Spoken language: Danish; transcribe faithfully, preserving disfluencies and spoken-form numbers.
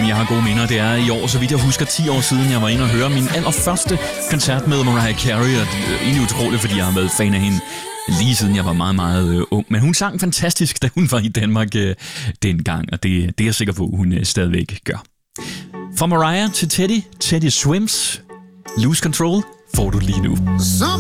program, jeg har gode minder. Det er i år, så vidt jeg husker, ti år siden, jeg var inde og høre min allerførste koncert med Mariah Carey. Og det er egentlig utroligt, fordi jeg har været fan af hende lige siden jeg var meget, meget øh, ung. Men hun sang fantastisk, da hun var i Danmark øh, dengang, og det, det er jeg sikker på, hun øh, stadigvæk gør. Fra Mariah til Teddy, Teddy Swims, Lose Control får du lige nu.